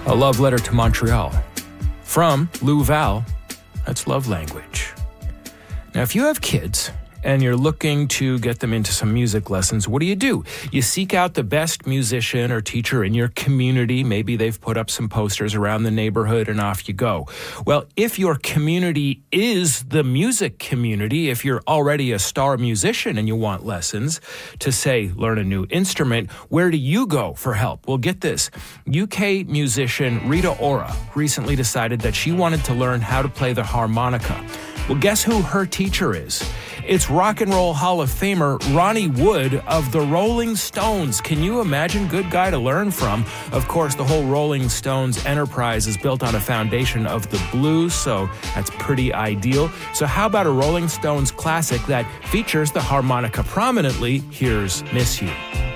A love letter to Montreal. From Lou Val, that's love language. Now, if you have kids and you're looking to get them into some music lessons, what do? You seek out the best musician or teacher in your community. Maybe they've put up some posters around the neighborhood and off you go. Well, if your community is the music community, if you're already a star musician and you want lessons to, say, learn a new instrument, where do you go for help? Well, get this. UK musician Rita Ora recently decided that she wanted to learn how to play the harmonica. Well, guess who her teacher is? It's Rock and Roll Hall of Famer Ronnie Wood of the Rolling Stones. Can you imagine? Good guy to learn from. Of course, the whole Rolling Stones enterprise is built on a foundation of the blues, so that's pretty ideal. So how about a Rolling Stones classic that features the harmonica prominently? Here's Miss You.